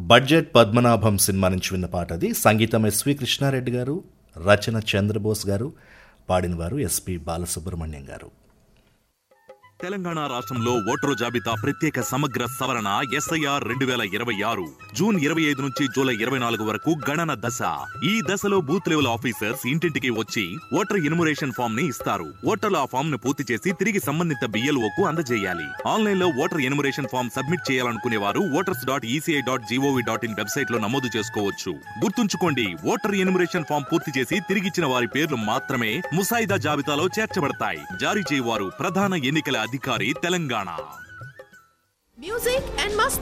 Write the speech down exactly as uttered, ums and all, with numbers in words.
Budget Padmanabham cinema నుంచి విన్న పాట అది. సంగీతం ఎస్వి కృష్ణారెడ్డి గారు, రచన చంద్రబోస్ గారు, పాడినవారు ఎస్పి బాలసుబ్రహ్మణ్యం గారు. తెలంగాణ రాష్ట్రంలో ఓటరు జాబితా ప్రత్యేక సమగ్ర సవరణ ఎస్ఐఆర్ రెండు వేల ఇరవై ఆరు జూన్ ఇరవై ఐదు నుంచి జూలై ఇరవై నాలుగు వరకు గణన దశ. ఈ దశలో బూత్ లెవెల్ ఆఫీసర్స్ ఇంటింటికి వచ్చి ఓటర్ ఎన్యుమరేషన్ ఫామ్ ని ఇస్తారు. ఓటర్లు ఆ ఫామ్ ను పూర్తి చేసి తిరిగి సంబంధిత బిఎల్ఓకు అందజేయాలి. ఆన్లైన్ లో ఓటర్ ఎన్యుమరేషన్ ఫామ్ సబ్మిట్ చేయాలనుకునే వారు voters dot ECI dot GOV dot in website లో నమోదు చేసుకోవచ్చు. గుర్తుంచుకోండి, ఓటర్ ఎన్యుమరేషన్ ఫామ్ పూర్తి చేసి తిరిగిచ్చిన వారి పేర్లు మాత్రమే ముసాయిదా జాబితాలో చేర్చబడతాయి. జారీ చేయవారు ప్రధాన ఎన్నికల అధికారి, తెలంగాణ. మ్యూజిక్ అండ్ మస్త్